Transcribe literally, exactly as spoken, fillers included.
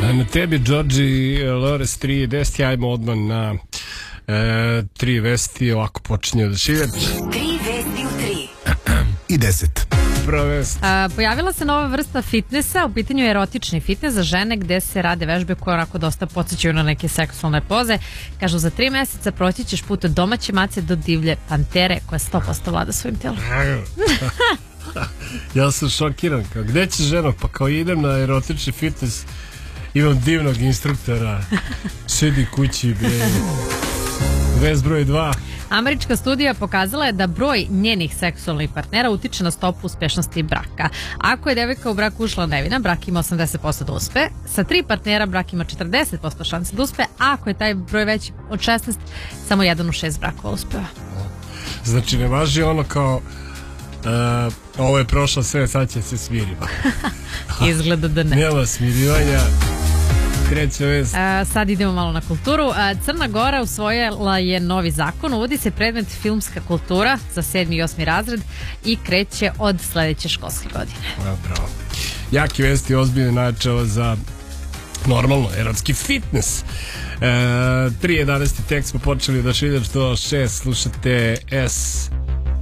Na tebi, Đorđi Lores, tri deset, ajmo odmah na e, tri vesti, ovako počinje od šiljač. Tri vesti u tri. I deset. A, pojavila se nova vrsta fitnessa, u pitanju je erotični fitness za žene gde se rade vežbe koje onako dosta podsjećaju na neke seksualne poze. Kažu, za tri meseca proći ćeš put od domaće mace do divlje pantere koja sto posto vlada svojim telom. Ja sam šokiran, kao, gde će ženo? Pa kao idem na erotični fitness, imam divnog instruktora, sedi kući, vez broj dva. Američka studija pokazala je da broj njenih seksualnih partnera utiče na stopu uspešnosti braka. Ako je devojka u brak ušla nevina, brak ima osamdeset posto da uspe. Sa tri partnera brak ima četrdeset posto šanse da uspe, a ako je taj broj veći od šesnaest, samo jedan u šest brakova uspeva. Znači ne važi ono kao uh, ovo je prošlo sve, sad će se smiriti. Izgleda da ne. Nema smirivanja. A, sad idemo malo na kulturu. A, Crna Gora usvojila je novi zakon, uvodi se predmet filmska kultura za sedmi i osmi razred i kreće od sledeće školske godine. A, bravo. Jaki vesti, ozbiljne načela za normalno erotski fitness. E, tri jedanaesti tekst smo počeli da šiljač do šest, slušate S